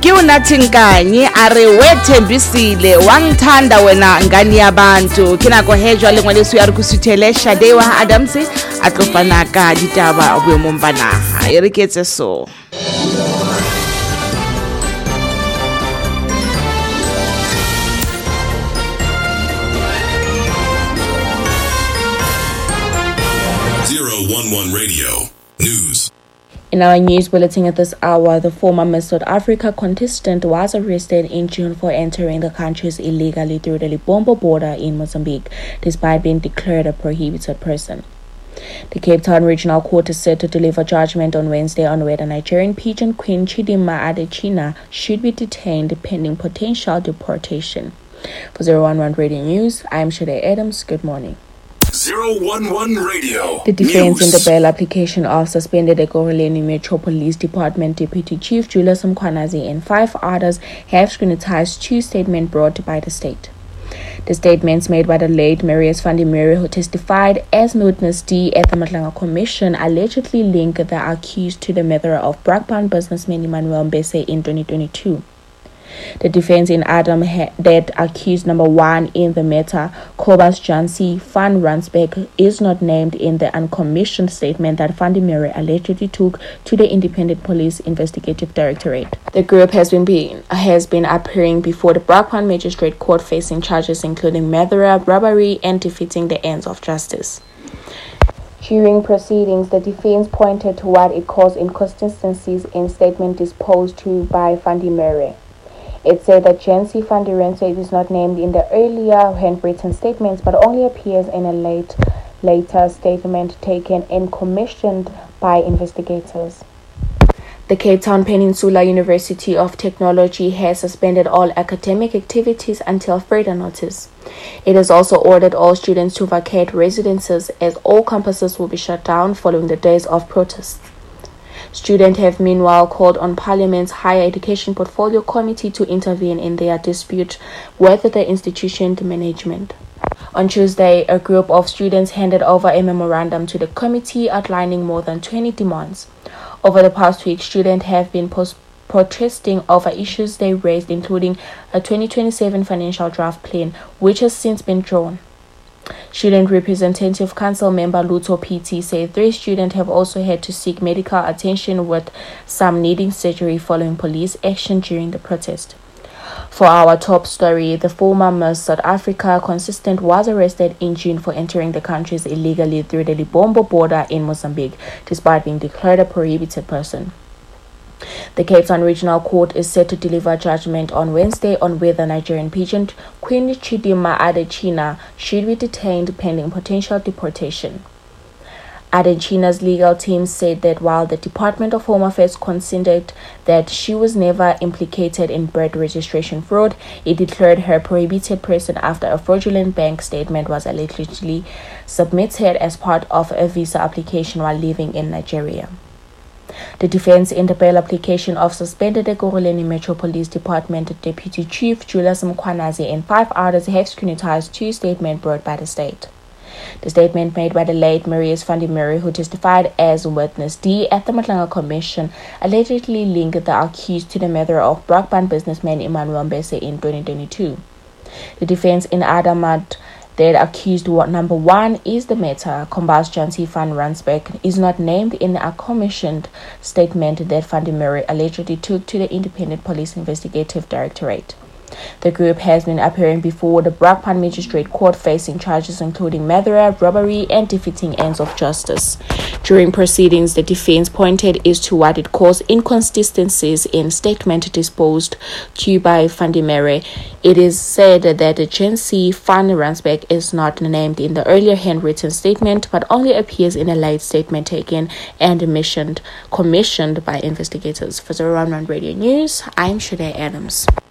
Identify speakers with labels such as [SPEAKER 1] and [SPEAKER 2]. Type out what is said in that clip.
[SPEAKER 1] Ke unathi Nkanyi a re wethembisile wangithanda wena ngani yabantu ke nako he jwale ngwaleso ya re kusuthele Shadewa Adams a tlofana ka ditaba boemong ba naha e re ketse so
[SPEAKER 2] 011 Radio News.
[SPEAKER 3] In our news bulletin at this hour, the former Miss South Africa contestant was arrested in June for entering the country illegally through the Libombo border in Mozambique, despite being declared a prohibited person. The Cape Town Regional Court is set to deliver judgment on Wednesday on whether Nigerian pageant queen Chidimma Adetshina should be detained pending potential deportation. For 011 Radio News, I'm Shade Adams. Good morning.
[SPEAKER 2] 011 Radio.
[SPEAKER 3] The defense
[SPEAKER 2] News.
[SPEAKER 3] in the bail application of suspended Ekurhuleni Metro Police Department Deputy Chief Julius Mkhwanazi and 5 others have scrutinized 2 statements brought by the state. The statements made by the late Marius Fandimere, who testified as witness D at the Matlanga Commission, allegedly link the accused to the murder of Brakpan businessman Emmanuel Mbese in 2022. The defense in Adam that accused number 1 in the matter, Cobus Jansi van Rensburg, is not named in the uncommissioned statement that Fandimere allegedly took to the Independent Police Investigative Directorate. The group has been appearing before the Brakpan Magistrate Court facing charges including murder, robbery, and defeating the ends of justice. During proceedings, the defense pointed to what it calls inconsistencies in statement disposed to by Fandimere. It said that Jansi van der Rensburg is not named in the earlier handwritten statements but only appears in a later statement taken and commissioned by investigators. The Cape Town Peninsula University of Technology has suspended all academic activities until further notice. It has also ordered all students to vacate residences as all campuses will be shut down following the days of protests. Students have meanwhile called on Parliament's Higher Education Portfolio Committee to intervene in their dispute with the institution's management. On Tuesday, a group of students handed over a memorandum to the committee outlining more than 20 demands. Over the past week, students have been protesting over issues they raised, including a 2027 financial draft plan, which has since been drawn. Student Representative Council member Luto PT said 3 students have also had to seek medical attention, with some needing surgery following police action during the protest. For our top story, the former Miss South Africa contestant was arrested in June for entering the country illegally through the Libombo border in Mozambique, despite being declared a prohibited person. The Cape Town Regional Court is set to deliver judgment on Wednesday on whether Nigerian pageant queen Chidimma Adetshina should be detained pending potential deportation. Adetshina's legal team said that while the Department of Home Affairs considered that she was never implicated in birth registration fraud, it declared her prohibited person after a fraudulent bank statement was allegedly submitted as part of a visa application while living in Nigeria. The defense in the bail application of suspended Ekurhuleni Metro Police Department Deputy Chief Julius Mkhwanazi and 5 others have scrutinized 2 statements brought by the state. The statement made by the late Marius Fandimere, who testified as witness D at the Matlanga Commission, allegedly linked the accused to the murder of Brakpan businessman Emmanuel Mbese in 2022. The defense in Adamat that accused number 1 is the matter, Cobus Jansi van Rensburg, is not named in the commissioned statement that Fandimere allegedly took to the Independent Police Investigative Directorate. The group has been appearing before the Brakpan Magistrate Court facing charges including murder, robbery, and defeating ends of justice. During proceedings, the defense pointed to what it calls inconsistencies in statement disposed to by Fandimere. It is said that Jansi van Rensburg is not named in the earlier handwritten statement but only appears in a late statement taken and commissioned by investigators. For 011 Radio News, I'm Shade Adams.